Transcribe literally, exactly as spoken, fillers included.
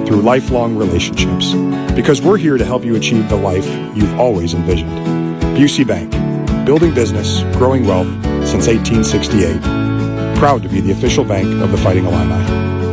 through lifelong relationships. Because we're here to help you achieve the life you've always envisioned. Busey Bank, building business, growing wealth since eighteen sixty-eight. Proud to be the official bank of the Fighting Illini.